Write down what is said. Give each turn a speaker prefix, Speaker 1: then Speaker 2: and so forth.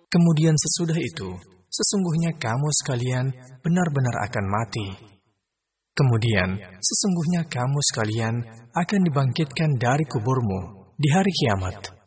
Speaker 1: Kemudian sesudah itu, sesungguhnya kamu sekalian benar-benar akan mati. Kemudian, sesungguhnya kamu sekalian akan dibangkitkan dari kuburmu di hari kiamat.